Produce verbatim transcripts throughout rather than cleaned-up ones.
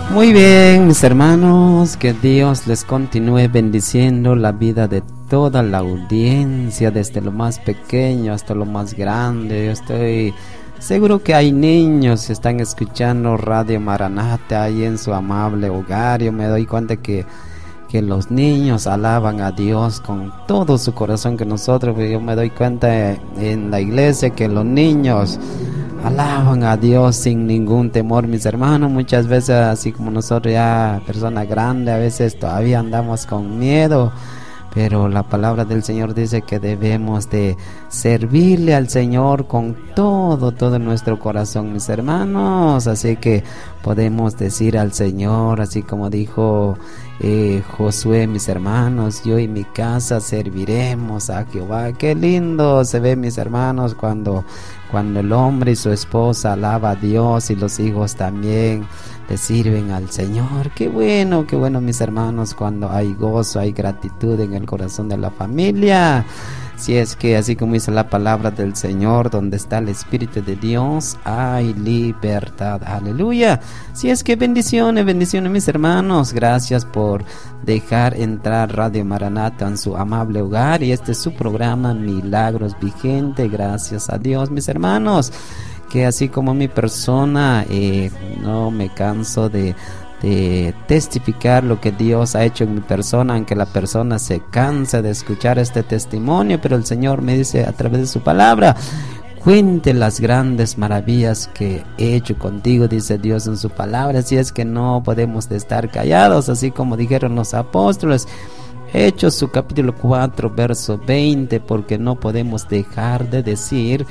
Muy bien, mis hermanos, que Dios les continúe bendiciendo la vida de toda la audiencia, desde lo más pequeño hasta lo más grande. Yo estoy seguro que hay niños que están escuchando Radio Maranata ahí en su amable hogar. Yo me doy cuenta que, que los niños alaban a Dios con todo su corazón, que nosotros, yo me doy cuenta en la iglesia que los niños alaban a Dios sin ningún temor, mis hermanos. Muchas veces, así como nosotros ya personas grandes, a veces todavía andamos con miedo, pero la palabra del Señor dice que debemos de servirle al Señor con todo, todo nuestro corazón, mis hermanos. Así que podemos decir al Señor, así como dijo eh, Josué, mis hermanos, yo y mi casa serviremos a Jehová. Qué lindo se ve, mis hermanos, cuando Cuando el hombre y su esposa alaba a Dios y los hijos también le sirven al Señor. Qué bueno, qué bueno, mis hermanos, cuando hay gozo, hay gratitud en el corazón de la familia. Si es que, así como dice la palabra del Señor, donde está el Espíritu de Dios, hay libertad. Aleluya. Si es que bendiciones, bendiciones, mis hermanos. Gracias por dejar entrar Radio Maranata en su amable hogar. Y este es su programa, Milagros Vigente. Gracias a Dios, mis hermanos, que así como mi persona, eh, no me canso de... de testificar lo que Dios ha hecho en mi persona, aunque la persona se cansa de escuchar este testimonio, pero el Señor me dice a través de su palabra: cuente las grandes maravillas que he hecho contigo, dice Dios en su palabra. Así es que no podemos de estar callados, así como dijeron los apóstoles, Hechos su capítulo cuatro verso veinte, porque no podemos dejar de decir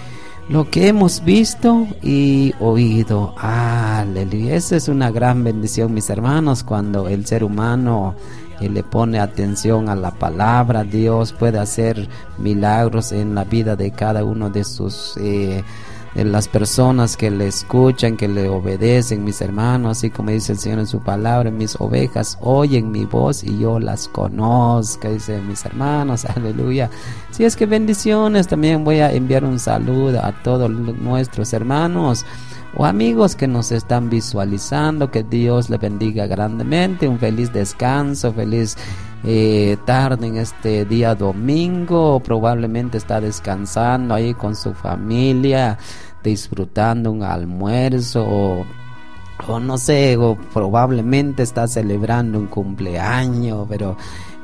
lo que hemos visto y oído. Aleluya. Esa es una gran bendición, mis hermanos, cuando el ser humano eh, le pone atención a la palabra. Dios puede hacer milagros en la vida de cada uno de sus eh, de las personas que le escuchan, que le obedecen, mis hermanos. Así como dice el Señor en su palabra: mis ovejas oyen mi voz y yo las conozco, dice, mis hermanos. Aleluya. Si es que bendiciones. También voy a enviar un saludo a todos nuestros hermanos o amigos que nos están visualizando. Que Dios le bendiga grandemente. Un feliz descanso, feliz eh, tarde en este día domingo. Probablemente está descansando ahí con su familia, disfrutando un almuerzo, o, o no sé, o probablemente está celebrando un cumpleaños, pero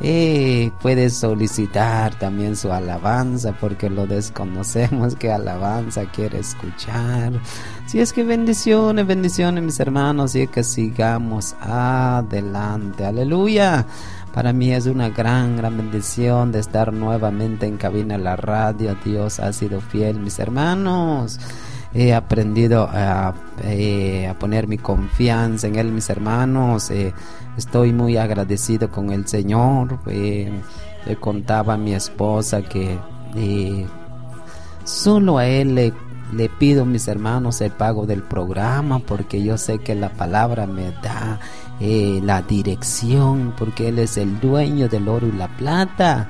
eh, puede solicitar también su alabanza, porque lo desconocemos, qué alabanza quiere escuchar. Si es que bendiciones, bendiciones, mis hermanos, y es que sigamos adelante. Aleluya. Para mí es una gran, gran bendición de estar nuevamente en cabina de la radio. Dios ha sido fiel, mis hermanos. He aprendido a, eh, a poner mi confianza en Él, mis hermanos. Eh, estoy muy agradecido con el Señor. Eh, le contaba a mi esposa que eh, solo a Él le, le pido, mis hermanos, el pago del programa, porque yo sé que la palabra me da Eh, la dirección, porque Él es el dueño del oro y la plata.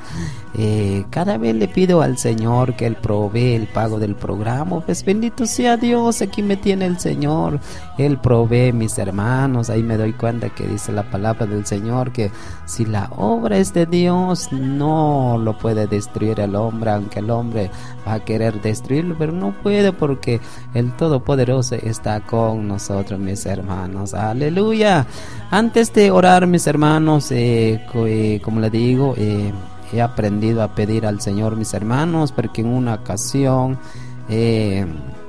Eh, cada vez le pido al Señor que Él provee el pago del programa. Pues bendito sea Dios, aquí me tiene el Señor. Él provee, mis hermanos. Ahí me doy cuenta que dice la palabra del Señor que si la obra es de Dios, no lo puede destruir el hombre, aunque el hombre va a querer destruirlo, pero no puede, porque el Todopoderoso está con nosotros, mis hermanos. Aleluya. Antes de orar, mis hermanos, eh, co- eh, como le digo, eh, he aprendido a pedir al Señor, mis hermanos, porque en una ocasión eh,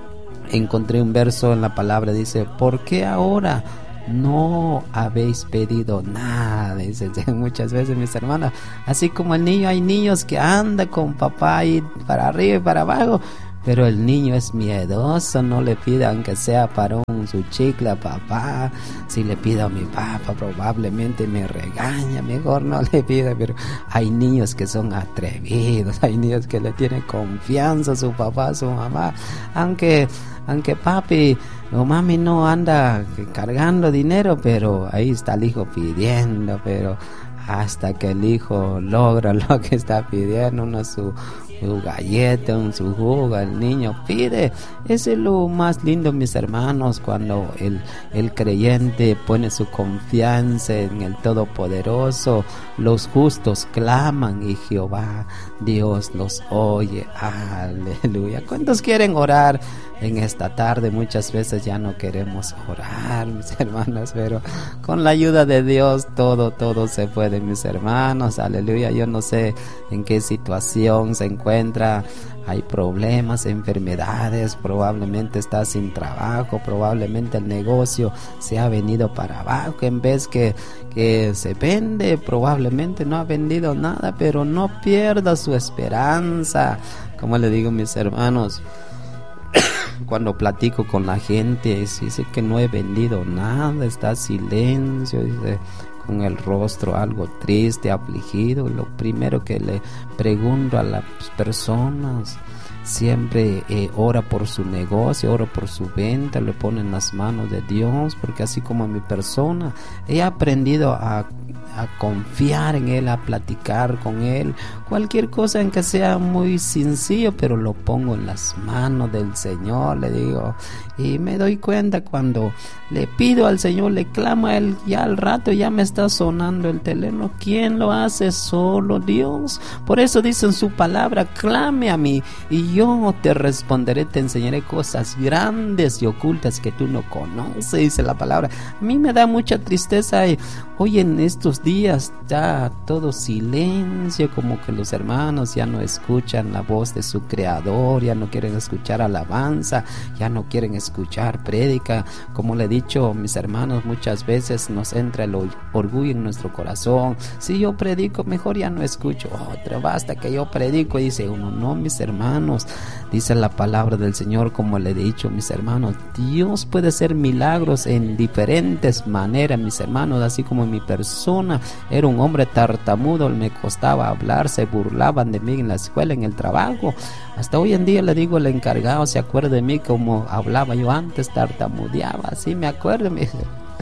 encontré un verso en la palabra, dice: ¿por qué ahora no habéis pedido nada? Dice muchas veces, mis hermanos, así como el niño, hay niños que andan con papá y para arriba y para abajo, pero el niño es miedoso, no le pide aunque sea para un su chicle a papá. Si le pido a mi papá, probablemente me regaña, mejor no le pida. Pero hay niños que son atrevidos, hay niños que le tienen confianza a su papá, a su mamá, aunque aunque papi o mami no anda cargando dinero, pero ahí está el hijo pidiendo. Pero hasta que el hijo logra lo que está pidiendo, uno su su galleta, su jugo, el niño pide. Eso es lo más lindo, mis hermanos, cuando el, el creyente pone su confianza en el Todopoderoso. Los justos claman y Jehová Dios los oye. Aleluya. ¿Cuántos quieren orar en esta tarde? Muchas veces ya no queremos orar, mis hermanos, pero con la ayuda de Dios todo, todo se puede, mis hermanos. Aleluya. Yo no sé en qué situación se encuentra. Hay problemas, enfermedades, probablemente está sin trabajo, probablemente el negocio se ha venido para abajo, en vez que, que se vende, probablemente no ha vendido nada, pero no pierda su esperanza. Como le digo, mis hermanos, cuando platico con la gente, dice que no he vendido nada, está silencio, dice, con el rostro algo triste, afligido. Lo primero que le pregunto a las personas, siempre eh, ora por su negocio, ora por su venta, le pone en las manos de Dios, porque así como mi persona, he aprendido a, a confiar en Él, a platicar con Él, cualquier cosa en que sea muy sencillo, pero lo pongo en las manos del Señor, le digo, y me doy cuenta cuando le pido al Señor, le clamo a Él, ya al rato ya me está sonando el teléfono. ¿Quién lo hace? Solo Dios. Por eso dice en su palabra, clame a mí y yo te responderé, te enseñaré cosas grandes y ocultas que tú no conoces, dice la palabra. A mí me da mucha tristeza y hoy en estos días está todo silencio, como que los hermanos ya no escuchan la voz de su Creador, ya no quieren escuchar alabanza, ya no quieren escuchar prédica. Como le he dicho, mis hermanos, muchas veces nos entra el orgullo en nuestro corazón. Si yo predico, mejor ya no escucho otra, basta que yo predico. Y dice uno, no, mis hermanos, dice la palabra del Señor, como le he dicho, mis hermanos, Dios puede hacer milagros en diferentes maneras, mis hermanos. Así como mi persona era un hombre tartamudo, me costaba hablar, se burlaban de mí en la escuela, en el trabajo. Hasta hoy en día le digo al encargado, se acuerda de mí como hablaba yo antes, tartamudeaba, así me acuerdo, me dice,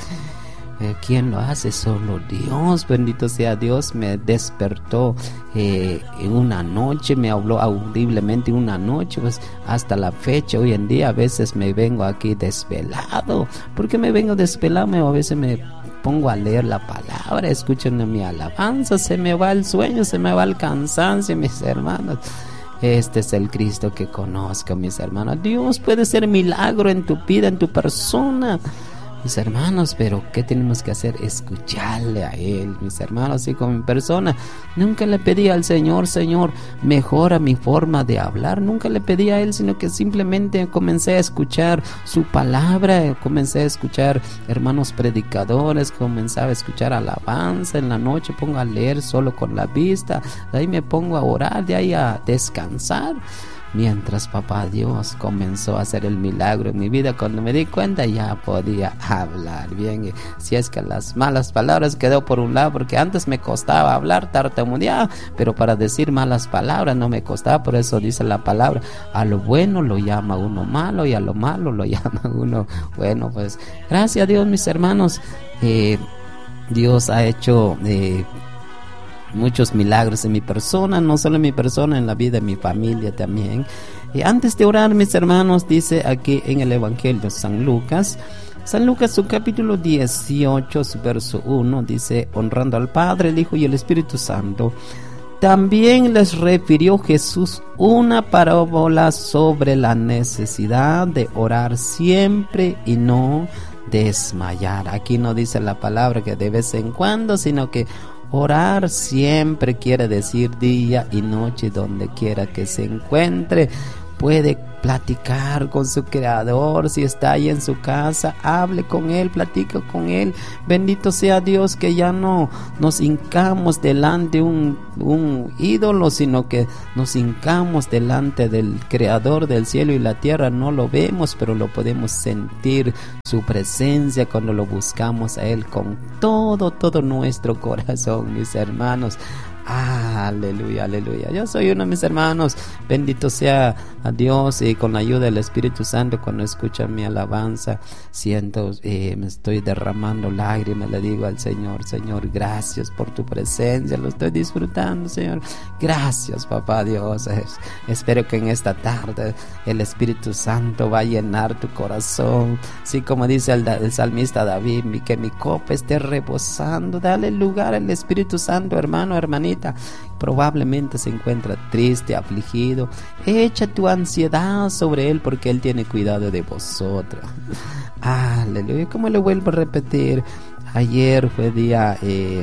¿quién lo hace? Solo Dios. Bendito sea Dios. Me despertó eh, en una noche, me habló audiblemente en una noche, pues hasta la fecha, hoy en día a veces me vengo aquí desvelado. ¿Por qué me vengo desvelado? A veces me pongo a leer la palabra, escuchen mi alabanza, se me va el sueño, se me va el cansancio, mis hermanos. Este es el Cristo que conozco, mis hermanos. Dios puede hacer milagro en tu vida, en tu persona, mis hermanos, pero ¿qué tenemos que hacer? Escucharle a Él, mis hermanos. Así como mi persona, nunca le pedí al Señor, Señor, mejora mi forma de hablar. Nunca le pedí a Él, sino que simplemente comencé a escuchar su palabra, comencé a escuchar hermanos predicadores, comenzaba a escuchar alabanza. En la noche pongo a leer solo con la vista, de ahí me pongo a orar, de ahí a descansar. Mientras papá Dios comenzó a hacer el milagro en mi vida, cuando me di cuenta ya podía hablar bien. Si es que las malas palabras quedó por un lado, porque antes me costaba hablar, tartamudear, pero para decir malas palabras no me costaba. Por eso dice la palabra, a lo bueno lo llama uno malo y a lo malo lo llama uno bueno. Pues gracias a Dios, mis hermanos, eh, Dios ha hecho eh, muchos milagros en mi persona, no solo en mi persona, en la vida de mi familia también. Y antes de orar, mis hermanos, dice aquí en el Evangelio de San Lucas, San Lucas, su capítulo dieciocho, su verso uno, dice, honrando al Padre, el Hijo y el Espíritu Santo, también les refirió Jesús una parábola sobre la necesidad de orar siempre y no desmayar. Aquí no dice la palabra que de vez en cuando, sino que orar siempre quiere decir día y noche, donde quiera que se encuentre. Puede platicar con su Creador. Si está ahí en su casa, hable con Él, platique con Él. Bendito sea Dios, que ya no nos hincamos delante de un, un ídolo, sino que nos hincamos delante del Creador del cielo y la tierra. No lo vemos, pero lo podemos sentir, su presencia, cuando lo buscamos a Él con todo, todo nuestro corazón, mis hermanos. Aleluya, aleluya. Yo soy uno de mis hermanos. Bendito sea a Dios, y con la ayuda del Espíritu Santo, cuando escuchan mi alabanza, siento, eh, me estoy derramando lágrimas. Le digo al Señor: Señor, gracias por tu presencia. Lo estoy disfrutando, Señor. Gracias, papá Dios. Es, espero que en esta tarde el Espíritu Santo va a llenar tu corazón. Así como dice el, el salmista David, que mi copa esté rebosando. Dale lugar al Espíritu Santo, hermano, hermanita. Probablemente se encuentra triste, afligido. Echa tu ansiedad sobre Él, porque Él tiene cuidado de vosotros. Aleluya. Como le vuelvo a repetir, ayer fue día, eh,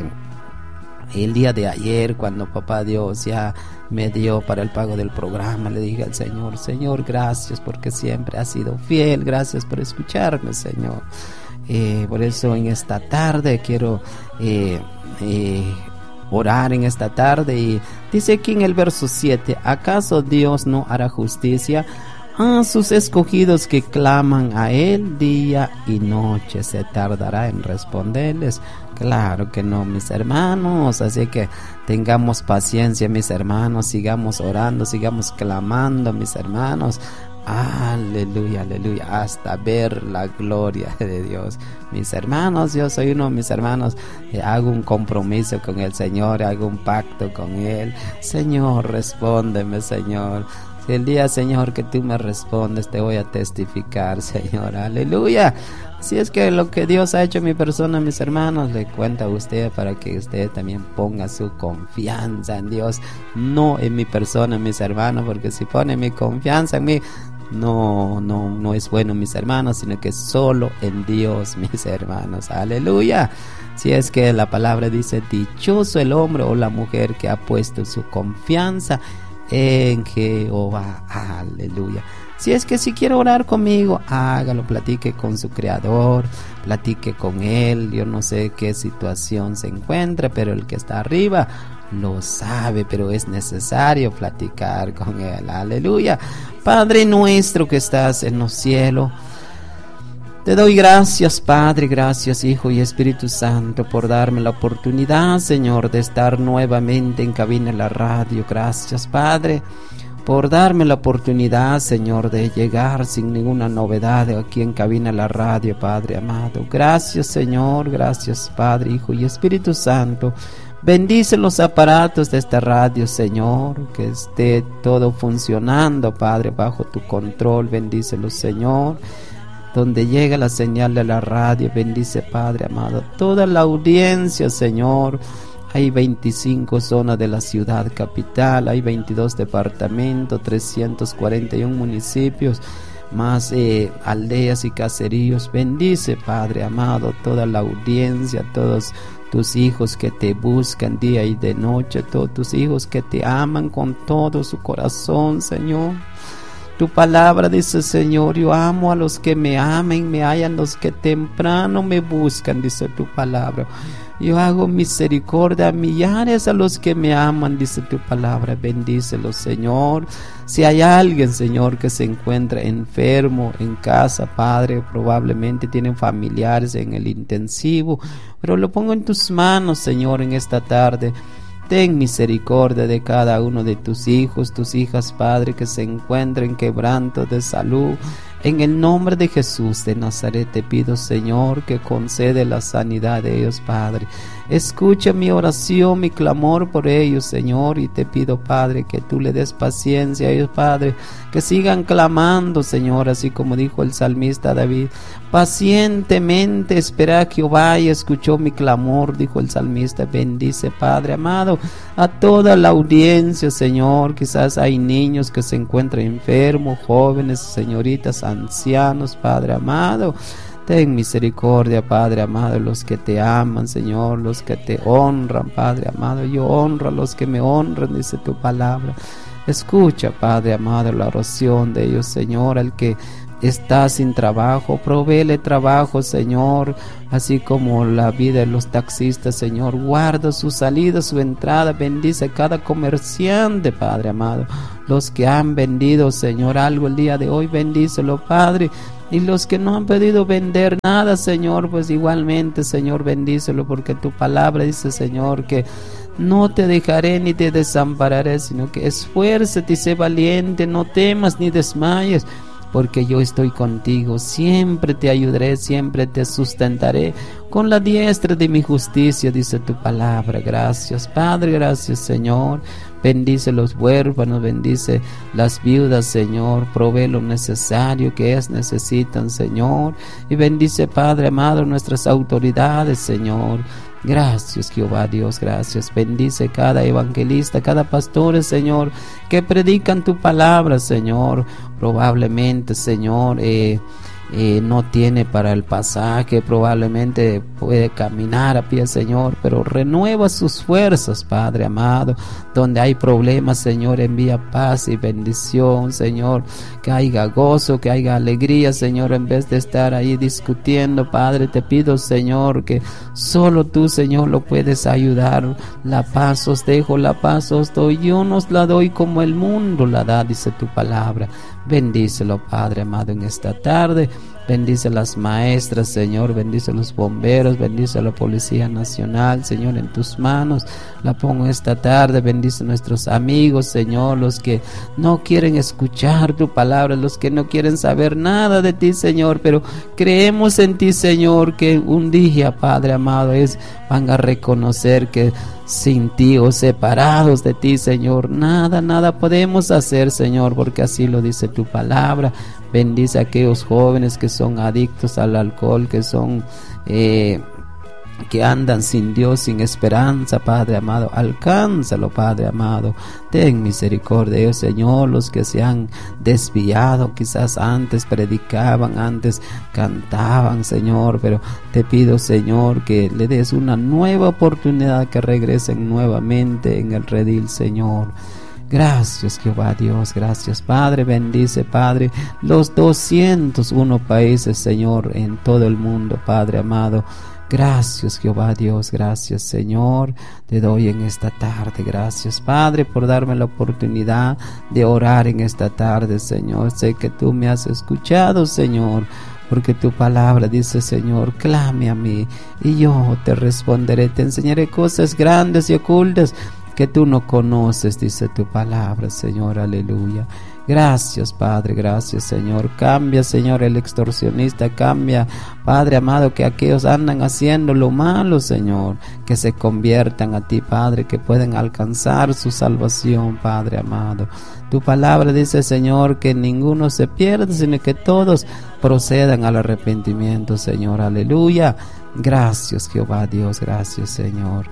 el día de ayer, cuando papá Dios ya me dio para el pago del programa, le dije al Señor: Señor, gracias porque siempre has sido fiel. Gracias por escucharme, Señor. Eh, por eso en esta tarde quiero eh, eh, orar en esta tarde. Y dice aquí en el verso siete: ¿acaso Dios no hará justicia a sus escogidos que claman a Él día y noche? ¿Se tardará en responderles? Claro que no, mis hermanos. Así que tengamos paciencia, mis hermanos. Sigamos orando, sigamos clamando, mis hermanos. Aleluya, aleluya, hasta ver la gloria de Dios. Mis hermanos, yo soy uno de mis hermanos, eh, hago un compromiso con el Señor, hago un pacto con Él. Señor, respóndeme, Señor. Si el día, Señor, que tú me respondes, te voy a testificar, Señor. Aleluya. Si es que lo que Dios ha hecho en mi persona, mis hermanos, le cuenta a usted, para que usted también ponga su confianza en Dios, no en mi persona, mis hermanos, porque si pone mi confianza en mí, no, no, no es bueno, mis hermanos, sino que solo en Dios, mis hermanos. Aleluya. Si es que la palabra dice: dichoso el hombre o la mujer que ha puesto su confianza en Jehová. Aleluya. Si es que si quiere orar conmigo, hágalo, platique con su Creador, platique con Él. Yo no sé qué situación se encuentra, pero el que está arriba lo sabe, pero es necesario platicar con Él. Aleluya. Padre nuestro que estás en los cielos, te doy gracias, Padre, gracias, Hijo y Espíritu Santo, por darme la oportunidad, Señor, de estar nuevamente en cabina de la radio. Gracias, Padre, por darme la oportunidad, Señor, de llegar sin ninguna novedad aquí en cabina de la radio, Padre amado. Gracias, Señor, gracias, Padre, Hijo y Espíritu Santo. Bendice los aparatos de esta radio, Señor, que esté todo funcionando, Padre, bajo tu control. Bendícelos, Señor. Donde llega la señal de la radio, bendice, Padre amado, toda la audiencia, Señor. Hay veinticinco zonas de la ciudad capital, hay veintidós departamentos, trescientos cuarenta y uno municipios, más eh, aldeas y caseríos. Bendice, Padre amado, toda la audiencia, todos tus hijos que te buscan día y de noche, todos tus hijos que te aman con todo su corazón, Señor. Tu palabra dice, Señor: yo amo a los que me amen, me hallan los que temprano me buscan, dice tu palabra. Yo hago misericordia a millares a los que me aman, dice tu palabra. Bendícelos, Señor. Si hay alguien, Señor, que se encuentra enfermo en casa, Padre, probablemente tienen familiares en el intensivo, pero lo pongo en tus manos, Señor, en esta tarde. Ten misericordia de cada uno de tus hijos, tus hijas, Padre, que se encuentren en quebranto de salud. En el nombre de Jesús de Nazaret te pido, Señor, que concede la sanidad de ellos, Padre. Escucha mi oración, mi clamor por ellos, Señor, y te pido, Padre, que tú le des paciencia a ellos, Padre, que sigan clamando, Señor, así como dijo el salmista David: pacientemente espera a Jehová y escuchó mi clamor, dijo el salmista. Bendice, Padre amado, a toda la audiencia, Señor. Quizás hay niños que se encuentran enfermos, jóvenes, señoritas, ancianos, Padre amado. Ten misericordia, Padre amado, los que te aman, Señor, los que te honran, Padre amado. Yo honro a los que me honran, dice tu palabra. Escucha, Padre amado, la oración de ellos, Señor. Al que está sin trabajo, provéele trabajo, Señor, así como la vida de los taxistas, Señor. Guarda su salida, su entrada. Bendice a cada comerciante, Padre amado. Los que han vendido, Señor, algo el día de hoy, bendícelo, Padre. Y los que no han podido vender nada, Señor, pues igualmente, Señor, bendícelo, porque tu palabra dice, Señor, que no te dejaré ni te desampararé, sino que esfuérzate y sé valiente, no temas ni desmayes, porque yo estoy contigo, siempre te ayudaré, siempre te sustentaré con la diestra de mi justicia, dice tu palabra. Gracias, Padre, gracias, Señor. Bendice los huérfanos, bendice las viudas, Señor. Provee lo necesario que ellas necesitan, Señor. Y bendice, Padre amado, nuestras autoridades, Señor. Gracias, Jehová Dios, gracias. Bendice cada evangelista, cada pastor, Señor, que predican tu palabra, Señor. Probablemente, Señor, eh, eh, no tiene para el pasaje, probablemente puede caminar a pie, Señor, pero renueva sus fuerzas, Padre amado. Donde hay problemas, Señor, envía paz y bendición, Señor, que haya gozo, que haya alegría, Señor, en vez de estar ahí discutiendo. Padre, te pido, Señor, que solo tú, Señor, lo puedes ayudar. La paz os dejo, la paz os doy, yo no os la doy como el mundo la da, dice tu palabra. Bendícelo, Padre amado, en esta tarde. Bendice a las maestras, Señor, bendice a los bomberos, bendice a la Policía Nacional, Señor, en tus manos la pongo esta tarde. Bendice a nuestros amigos, Señor, los que no quieren escuchar tu palabra, los que no quieren saber nada de ti, Señor, pero creemos en ti, Señor, que un día, Padre amado, es, van a reconocer que sin ti o separados de ti, Señor, nada, nada podemos hacer, Señor, porque así lo dice tu palabra. Bendice a aquellos jóvenes que son adictos al alcohol, que son eh, que andan sin Dios, sin esperanza, Padre amado. Alcánzalo, Padre amado. Ten misericordia de ellos, Señor. Los que se han desviado, quizás antes predicaban, antes cantaban, Señor, pero te pido, Señor, que le des una nueva oportunidad, que regresen nuevamente en el redil, Señor. Gracias, Jehová Dios, gracias, Padre. Bendice, Padre, los doscientos uno países, Señor, en todo el mundo, Padre amado. Gracias, Jehová Dios, gracias, Señor. Te doy en esta tarde, gracias, Padre, por darme la oportunidad de orar en esta tarde, Señor. Sé que tú me has escuchado, Señor, porque tu palabra dice, Señor, clame a mí y yo te responderé. Te enseñaré cosas grandes y ocultas que tú no conoces, dice tu palabra, Señor, aleluya. Gracias, Padre, gracias, Señor. Cambia, Señor, el extorsionista, cambia, Padre amado, que aquellos andan haciendo lo malo, Señor, que se conviertan a ti, Padre, que pueden alcanzar su salvación, Padre amado. Tu palabra dice, Señor, que ninguno se pierda, sino que todos procedan al arrepentimiento, Señor, aleluya. Gracias, Jehová Dios, gracias, Señor.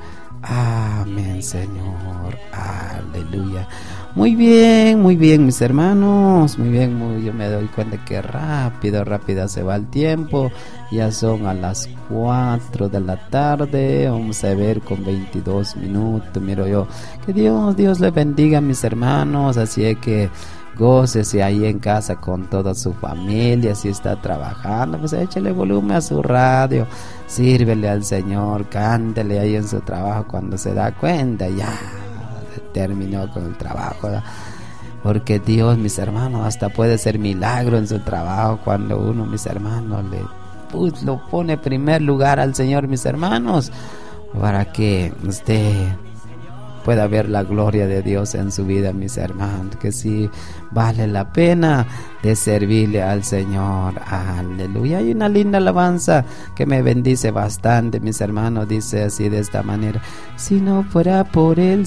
Amén, Señor, aleluya. Muy bien, muy bien, mis hermanos, muy bien, muy, yo me doy cuenta que rápido, rápido se va el tiempo. Ya son a las cuatro de la tarde, vamos a ver con veintidós minutos, miro yo. Que Dios, Dios le bendiga a mis hermanos, así es que gócese ahí en casa con toda su familia. Si está trabajando, pues échale volumen a su radio, sírvele al Señor, cántele ahí en su trabajo. Cuando se da cuenta, ya terminó con el trabajo, ¿verdad? Porque Dios, mis hermanos, hasta puede ser milagro en su trabajo cuando uno, mis hermanos, le pues, lo pone en primer lugar al Señor, mis hermanos, para que usted pueda ver la gloria de Dios en su vida, mis hermanos, que sí vale la pena de servirle al Señor. Aleluya. Hay una linda alabanza que me bendice bastante, mis hermanos, dice así de esta manera: si no fuera por el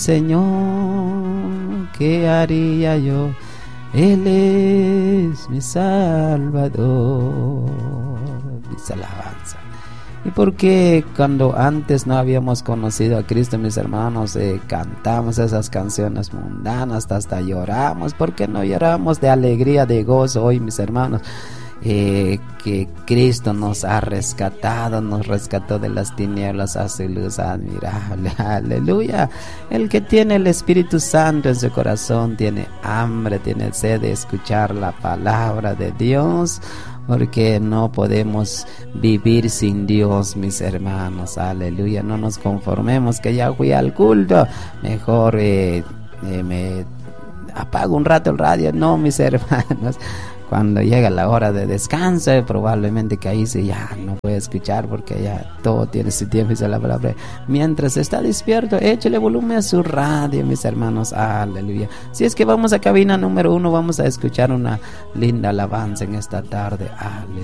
Señor, ¿qué haría yo? Él es mi Salvador. Dice alabanza. ¿Y por qué cuando antes no habíamos conocido a Cristo, mis hermanos, eh, cantamos esas canciones mundanas, hasta, hasta lloramos? ¿Por qué no lloramos de alegría, de gozo hoy, mis hermanos? Eh, que Cristo nos ha rescatado, nos rescató de las tinieblas a su luz admirable. Aleluya. El que tiene el Espíritu Santo en su corazón tiene hambre, tiene sed de escuchar la palabra de Dios, porque no podemos vivir sin Dios, mis hermanos. Aleluya. No nos conformemos que ya fui al culto, mejor eh, eh, me apago un rato el radio. No, mis hermanos, Cuando llega la hora de descanso, probablemente que ahí sí ya no puede escuchar, porque ya todo tiene su tiempo, dice la palabra. Mientras está despierto, échale volumen a su radio, mis hermanos. Aleluya. Si es que vamos a cabina número uno, vamos a escuchar una linda alabanza en esta tarde. Aleluya.